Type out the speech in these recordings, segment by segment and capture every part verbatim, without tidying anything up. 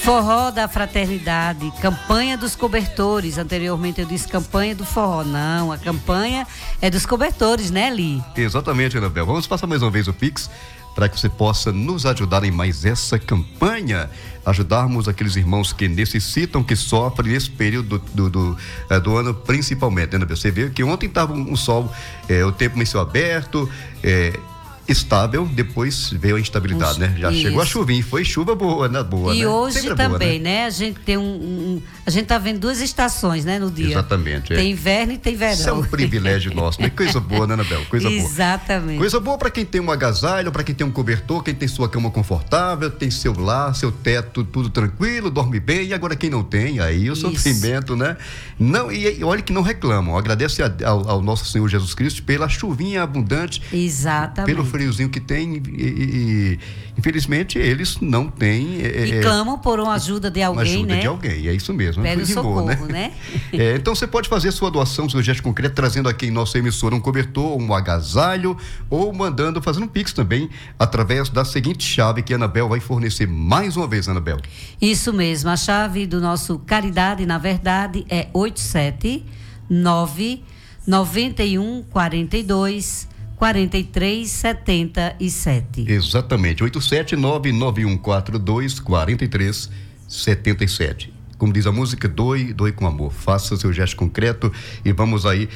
Forró da Fraternidade, campanha dos cobertores. Anteriormente eu disse campanha do forró. Não, a campanha é dos cobertores, né, Li? Exatamente, Anabel. Vamos passar mais uma vez o Pix para que você possa nos ajudar em mais essa campanha, ajudarmos aqueles irmãos que necessitam, que sofrem nesse período do, do, do, é, do ano principalmente, né? Você vê que ontem estava um, um sol, é, o tempo meio aberto, é, estável, depois veio a instabilidade, Uns, né? Já isso. Chegou a chuvinha, foi chuva boa, né? Boa, e né? hoje Sempre também, boa, né? né? A gente tem um, um a gente tá vendo duas estações, né, no dia. Exatamente. Tem é. inverno e tem verão. Isso é um privilégio nosso, né? Coisa boa, né, Anabel? Coisa boa. Exatamente. Coisa boa para quem tem um agasalho, para quem tem um cobertor, quem tem sua cama confortável, tem seu lar, seu teto, tudo tranquilo, dorme bem. E agora quem não tem, aí o sofrimento, né? Não, e, e olha que não reclamam. Agradece a, ao, ao nosso Senhor Jesus Cristo pela chuvinha abundante. Exatamente. Pelo friozinho que tem. E, e, infelizmente eles não têm e é, clamam por uma ajuda de alguém, uma ajuda né? de alguém, é isso mesmo. Pede socorro, né? né? É, então você pode fazer sua doação, seu gesto concreto, trazendo aqui em nossa emissora um cobertor, um agasalho, ou mandando, fazendo um Pix também, através da seguinte chave que a Anabel vai fornecer mais uma vez, Anabel. Isso mesmo, a chave do nosso Caridade, na verdade, é oito sete nove nove um quatro dois quarenta e três setenta e sete. Exatamente, oito sete nove nove um quatro dois quarenta e três setenta e sete. Como diz a música, doe, doe com amor. Faça seu gesto concreto e vamos aí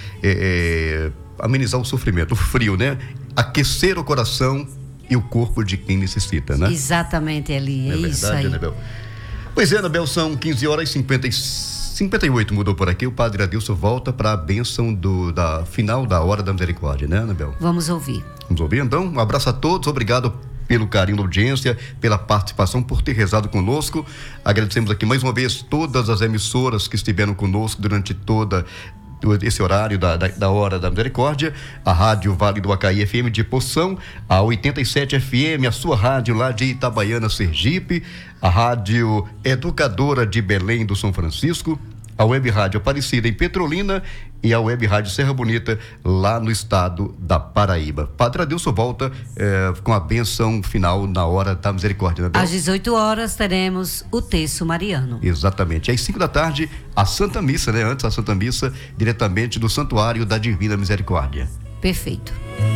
é, é, amenizar o sofrimento, o frio, né? Aquecer o coração e o corpo de quem necessita, né? Exatamente, Eli, é, é isso verdade, aí. Anabel? Pois é, Anabel, são quinze horas e cinquenta e cinquenta e oito, mudou por aqui. O Padre Adilson volta para a bênção do, da final da Hora da Misericórdia, né, Anabel? Vamos ouvir. Vamos ouvir, então? Um abraço a todos, obrigado pelo carinho da audiência, pela participação, por ter rezado conosco. Agradecemos aqui mais uma vez todas as emissoras que estiveram conosco durante toda esse horário da, da, da Hora da Misericórdia, a Rádio Vale do Acaí F M de Poção, a oitenta e sete F M, a sua rádio lá de Itabaiana, Sergipe, a Rádio Educadora de Belém do São Francisco, a Web Rádio Aparecida em Petrolina e a Web Rádio Serra Bonita lá no estado da Paraíba. Padre Adilson volta eh, com a bênção final na Hora da Misericórdia, né? Às dezoito horas teremos o Terço Mariano. Exatamente. Às cinco da tarde, a Santa Missa, né? Antes a Santa Missa, diretamente do Santuário da Divina Misericórdia. Perfeito.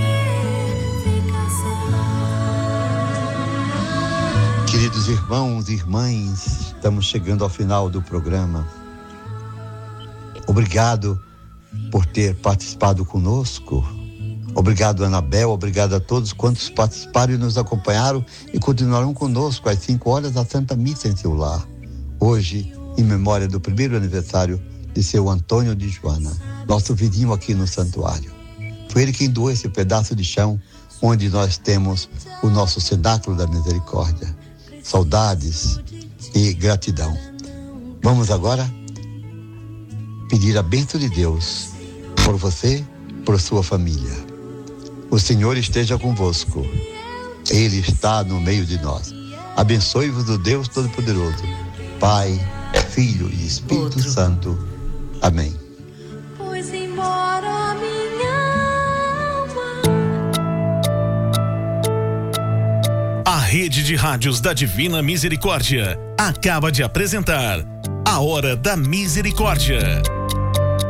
Queridos irmãos e irmãs, estamos chegando ao final do programa. Obrigado por ter participado conosco. Obrigado, Anabel. Obrigado a todos quantos participaram e nos acompanharam e continuarão conosco às cinco horas da Santa Missa em seu lar. Hoje, em memória do primeiro aniversário de seu Antônio de Joana, nosso vizinho aqui no santuário. Foi ele quem doou esse pedaço de chão onde nós temos o nosso cenáculo da misericórdia. Saudades e gratidão. Vamos agora pedir a bênção de Deus por você, por sua família. O Senhor esteja convosco. Ele está no meio de nós. Abençoe-vos o Deus Todo-Poderoso, Pai, Filho e Espírito Outro. Santo. Amém. Pois embora minha alma. A Rede de Rádios da Divina Misericórdia acaba de apresentar A Hora da Misericórdia.